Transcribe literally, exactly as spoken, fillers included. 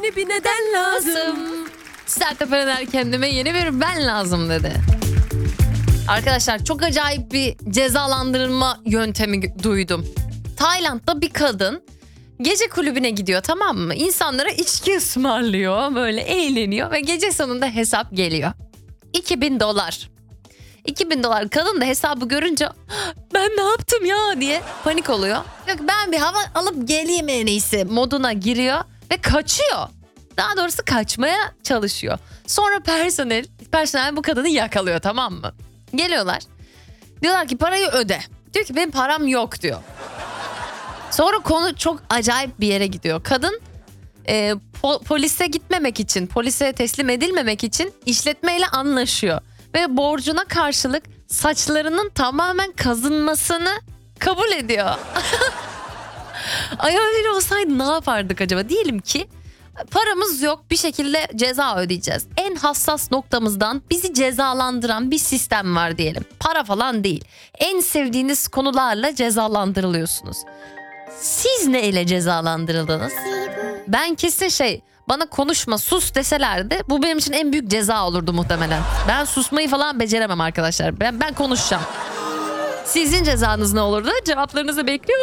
yeni bir neden lazım. Sertepereler kendime yeni bir ben lazım dedi. Arkadaşlar çok acayip bir cezalandırılma yöntemi duydum. Tayland'da bir kadın gece kulübüne gidiyor, tamam mı? İnsanlara içki ısmarlıyor, böyle eğleniyor ve gece sonunda hesap geliyor. iki bin dolar. iki bin dolar. Kadın da hesabı görünce ben ne yaptım ya diye panik oluyor. Yok, ben bir hava alıp geleyim en iyisi moduna giriyor ve kaçıyor. Daha doğrusu kaçmaya çalışıyor. Sonra personel, personel bu kadını yakalıyor, tamam mı? Geliyorlar. Diyorlar ki parayı öde. Diyor ki benim param yok diyor. Sonra konu çok acayip bir yere gidiyor. Kadın e, po- polise gitmemek için, polise teslim edilmemek için işletmeyle anlaşıyor. Ve borcuna karşılık saçlarının tamamen kazınmasını kabul ediyor. Ay öyle olsaydı ne yapardık acaba? Diyelim ki paramız yok, bir şekilde ceza ödeyeceğiz. En hassas noktamızdan bizi cezalandıran bir sistem var diyelim. Para falan değil. En sevdiğiniz konularla cezalandırılıyorsunuz. Siz ne ile cezalandırıldınız? Ben kesin şey, bana konuşma sus deselerdi bu benim için en büyük ceza olurdu muhtemelen. Ben susmayı falan beceremem arkadaşlar. Ben, ben konuşacağım. Sizin cezanız ne olurdu? Cevaplarınızı bekliyorum.